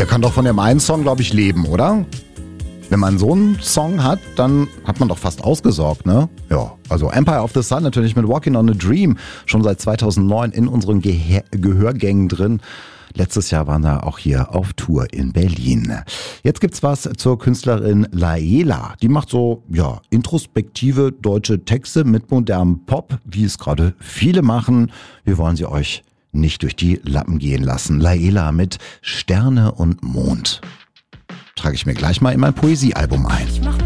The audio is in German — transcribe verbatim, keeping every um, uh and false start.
der kann doch von dem einen Song, glaube ich, leben, oder? Wenn man so einen Song hat, dann hat man doch fast ausgesorgt, ne? Ja, also Empire of the Sun natürlich mit Walking on a Dream, schon seit zweitausendneun in unseren Gehe- Gehörgängen drin. Letztes Jahr waren wir auch hier auf Tour in Berlin. Jetzt gibt's was zur Künstlerin Laela. Die macht so, ja, introspektive deutsche Texte mit modernem Pop, wie es gerade viele machen. Wir wollen sie euch nicht durch die Lappen gehen lassen. Laela mit Sterne und Mond. Trage ich mir gleich mal in mein Poesiealbum ein. Ich mach